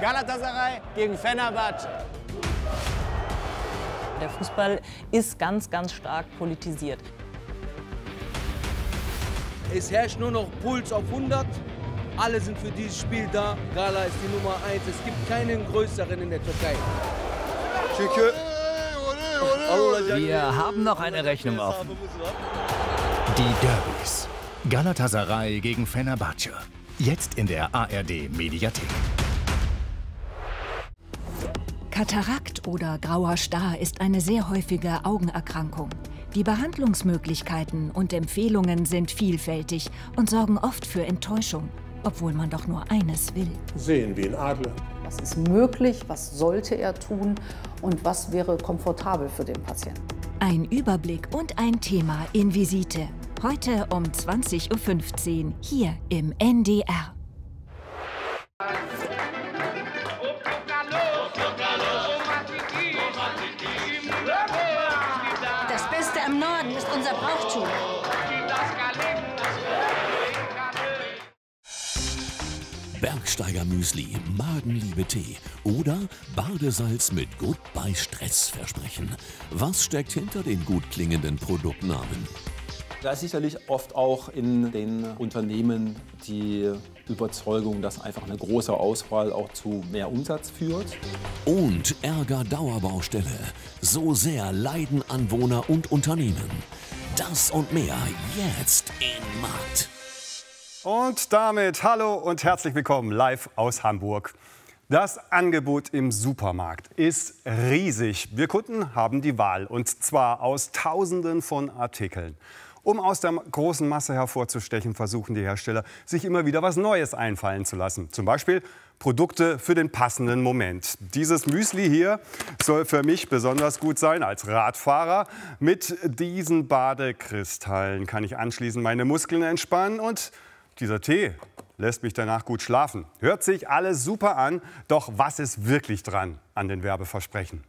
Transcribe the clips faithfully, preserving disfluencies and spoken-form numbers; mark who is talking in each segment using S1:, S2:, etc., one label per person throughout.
S1: Galatasaray gegen Fenerbahce.
S2: Der Fußball ist ganz, ganz stark politisiert.
S3: Es herrscht nur noch Puls auf hundert. Alle sind für dieses Spiel da. Gala ist die Nummer eins. Es gibt keinen größeren in der Türkei.
S4: Wir haben noch eine Rechnung offen. Die Derbys. Galatasaray gegen Fenerbahce. Jetzt in der A R D-Mediathek.
S5: Katarakt oder grauer Star ist eine sehr häufige Augenerkrankung. Die Behandlungsmöglichkeiten und Empfehlungen sind vielfältig und sorgen oft für Enttäuschung, obwohl man doch nur eines will.
S6: Sehen wie ein Adler.
S7: Was ist möglich, was sollte er tun und was wäre komfortabel für den Patienten?
S5: Ein Überblick und ein Thema in Visite. Heute um zwanzig Uhr fünfzehn hier im N D R.
S8: Das Beste am Norden ist unser Brauchtum.
S9: Bergsteiger-Müsli, Magenliebe-Tee oder Badesalz mit Goodbye-Stress-Versprechen. Was steckt hinter den gut klingenden Produktnamen?
S10: Da ist sicherlich oft auch in den Unternehmen die Überzeugung, dass einfach eine große Auswahl auch zu mehr Umsatz führt.
S9: Und Ärger-Dauerbaustelle. So sehr leiden Anwohner und Unternehmen. Das und mehr jetzt in Markt.
S11: Und damit hallo und herzlich willkommen live aus Hamburg. Das Angebot im Supermarkt ist riesig. Wir Kunden haben die Wahl, und zwar aus Tausenden von Artikeln. Um aus der großen Masse hervorzustechen, versuchen die Hersteller, sich immer wieder was Neues einfallen zu lassen. Zum Beispiel Produkte für den passenden Moment. Dieses Müsli hier soll für mich besonders gut sein als Radfahrer. Mit diesen Badekristallen kann ich anschließend meine Muskeln entspannen, und dieser Tee lässt mich danach gut schlafen. Hört sich alles super an, doch was ist wirklich dran an den Werbeversprechen?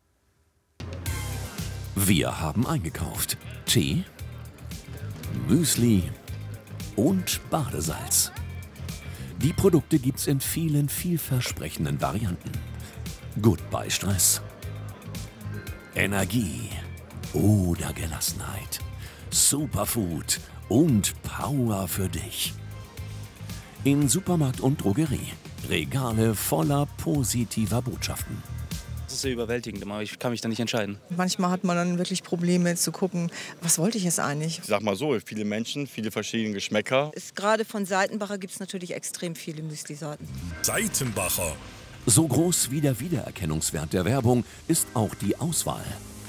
S9: Wir haben eingekauft. Tee, Müsli und Badesalz. Die Produkte gibt's in vielen vielversprechenden Varianten. Goodbye Stress, Energie oder Gelassenheit, Superfood und Power für dich. In Supermarkt und Drogerie Regale voller positiver Botschaften.
S12: Das ist sehr überwältigend, aber ich kann mich da nicht entscheiden.
S13: Manchmal hat man dann wirklich Probleme zu gucken, was wollte ich jetzt eigentlich?
S14: Ich sag mal so, viele Menschen, viele verschiedene Geschmäcker.
S13: Ist, gerade von Seitenbacher gibt es natürlich extrem viele Müsli-Sorten.
S9: Seitenbacher. So groß wie der Wiedererkennungswert der Werbung ist auch die Auswahl.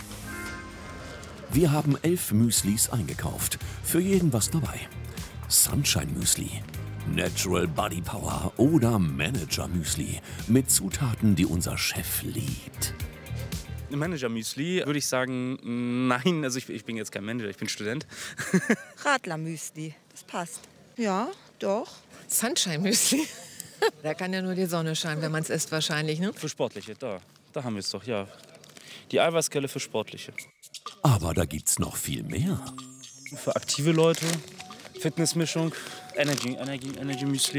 S9: Wir haben elf Müslis eingekauft. Für jeden was dabei. Sunshine Müsli, Natural Body Power oder Manager Müsli mit Zutaten, die unser Chef liebt.
S12: Manager Müsli würde ich sagen, nein, also ich, ich bin jetzt kein Manager, ich bin Student.
S13: Radler Müsli, das passt. Ja, doch.
S15: Sunshine Müsli. Da kann ja nur die Sonne scheinen, wenn man es isst wahrscheinlich, ne?
S12: Für Sportliche, da, da haben wir es doch, ja. Die Eiweißquelle für Sportliche.
S9: Aber da gibt's noch viel mehr.
S12: Für aktive Leute, Fitnessmischung, Energy, Energy, Energy Müsli.